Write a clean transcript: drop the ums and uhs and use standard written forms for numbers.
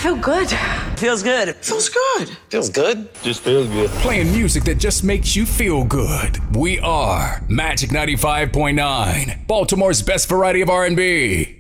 feel good. Feels good. Feels good. Feels good. Just feels good. Playing music that just makes you feel good. We are Magic 95.9, Baltimore's best variety of R&B.